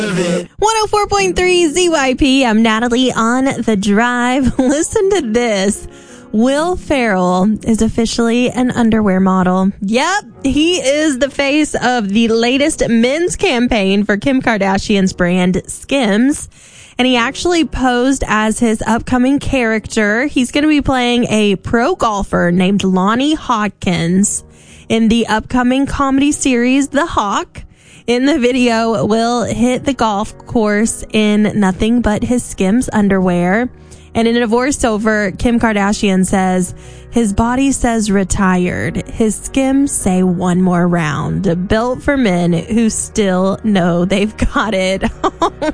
104.3 ZYP. I'm Natalie on The Drive. Listen to this. Will Ferrell is officially an underwear model. Yep, he is the face of the latest men's campaign for Kim Kardashian's brand Skims. And he actually posed as his upcoming character. He's going to be playing a pro golfer named Lonnie Hodkins in the upcoming comedy series The Hawk. In the video, Will hit the golf course in nothing but his Skims underwear. And in a voiceover, Kim Kardashian says, his body says retired. His Skims say one more round. Built for men who still know they've got it.